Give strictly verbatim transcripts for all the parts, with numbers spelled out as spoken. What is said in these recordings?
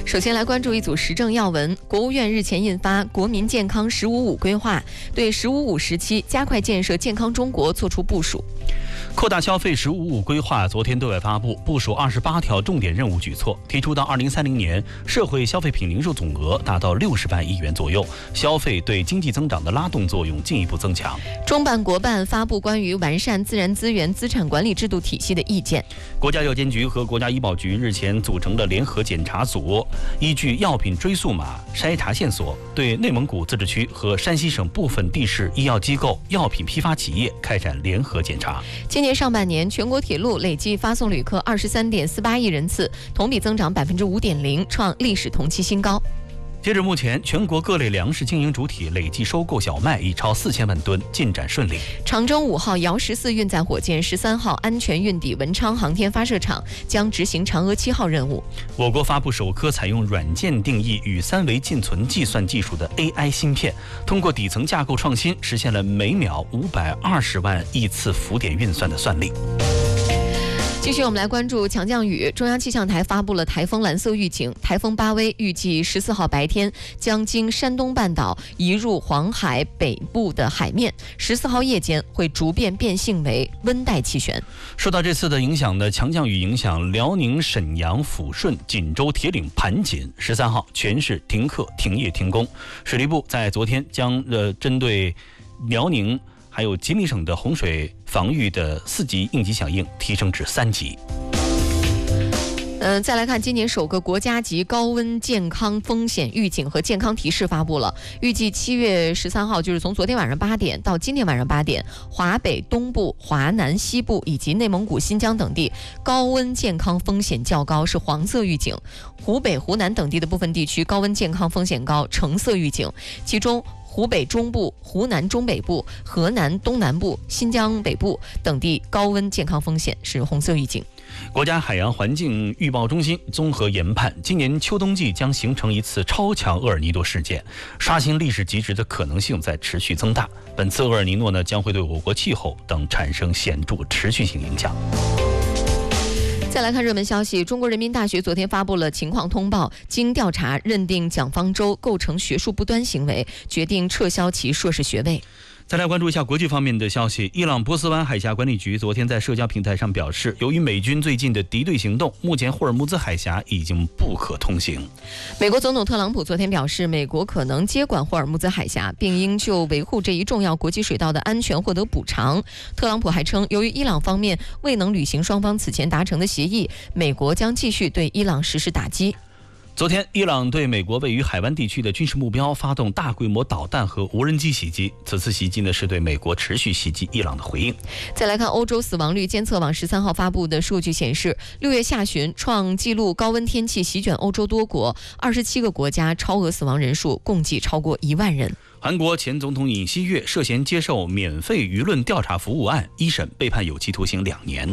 首先来关注一组时政要闻。国务院日前印发《国民健康“十五五”规划》，对“十五五”时期加快建设健康中国作出部署。 扩大消费“十五五”规划昨天对外发布，部署二十八条重点任务举措，提出到二零三零年，社会消费品零售总额达到六十万亿元左右，消费对经济增长的拉动作用进一步增强。 中办国办发布关于完善自然资源资产管理制度体系的意见。 国家药监局和国家医保局日前组成的联合检查组，依据药品追溯码筛查线索，对内蒙古自治区和山西省部分地市医药机构、药品批发企业开展联合检查。 今年上半年，全国铁路累计发送旅客二十三点四八亿人次，同比增长百分之五点零，创历史同期新高。 截至目前，全国各类粮食经营主体累计收购小麦已超四千万吨，进展顺利。 长征五号遥十四运载火箭十三号安全运抵文昌航天发射场，将执行嫦娥七号任务。 我国发布首颗采用软件定义与三维进存计算技术的 A I 芯片，通过底层架构创新，实现了每秒五百二十万亿次浮点运算的算力。 继续，我们来关注强降雨。中央气象台发布了台风蓝色预警，台风巴威预计十四号白天将经山东半岛移入黄海北部的海面，十四号夜间会逐渐变性为温带气旋。 受到这次的影响的强降雨影响，辽宁沈阳、抚顺、锦州、铁岭、盘锦十三号全市停课、停业、停工。水利部在昨天将呃针对辽宁还有吉林省的洪水防御的四级应急响应提升至三级。 嗯、呃，再来看今年首个国家级高温健康风险预警和健康提示发布了，预计七月十三号，就是从昨天晚上八点到今天晚上八点，华北、东部、华南、西部以及内蒙古、新疆等地高温健康风险较高，是黄色预警；湖北、湖南等地的部分地区高温健康风险高，橙色预警。其中湖北中部、湖南中北部、河南东南部、新疆北部等地高温健康风险是红色预警。 国家海洋环境预报中心综合研判，今年秋冬季将形成一次超强厄尔尼诺事件，刷新历史极值的可能性在持续增大。本次厄尔尼诺呢，将会对我国气候等产生显著持续性影响。 再来看热门消息，中国人民大学昨天发布了情况通报，经调查认定蒋方舟构成学术不端行为，决定撤销其硕士学位。 再来关注一下国际方面的消息。伊朗波斯湾海峡管理局昨天在社交平台上表示，由于美军最近的敌对行动，目前霍尔木兹海峡已经不可通行。 美国总统特朗普昨天表示，美国可能接管霍尔木兹海峡，并应就维护这一重要国际水道的安全获得补偿。特朗普还称，由于伊朗方面未能履行双方此前达成的协议，美国将继续对伊朗实施打击。 昨天，伊朗对美国位于海湾地区的军事目标发动大规模导弹和无人机袭击。此次袭击呢，是对美国持续袭击伊朗的回应。 再来看欧洲死亡率监测网十三号发布的数据显示，六月下旬创纪录高温天气席卷欧洲多国，二十七个国家超额死亡人数共计超过一万人。 韩国前总统尹锡悦涉嫌接受免费舆论调查服务案，一审被判有期徒刑两年。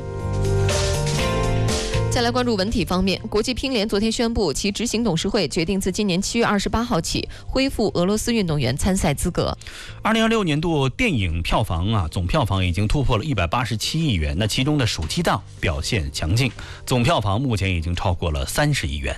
再来关注文体方面，国际乒联昨天宣布，其执行董事会决定自今年七月二十八号起恢复俄罗斯运动员参赛资格。 二零二六年度电影票房啊，总票房已经突破了一百八十七亿元，那其中的暑期档表现强劲，总票房目前已经超过了三十亿元。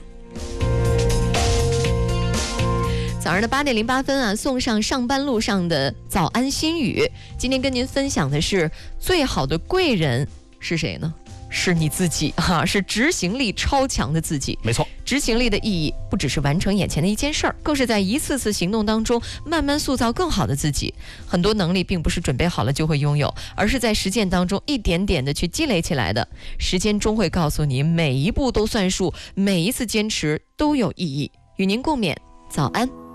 早上的八点零八分啊，送上上班路上的早安心语。今天跟您分享的是，最好的贵人是谁呢？是你自己哈、啊，是执行力超强的自己。 没错， 执行力的意义不只是完成眼前的一件事儿，更是在一次次行动当中慢慢塑造更好的自己。很多能力并不是准备好了就会拥有，而是在实践当中一点点的去积累起来的。时间终会告诉你，每一步都算数，每一次坚持都有意义。与您共勉，早安。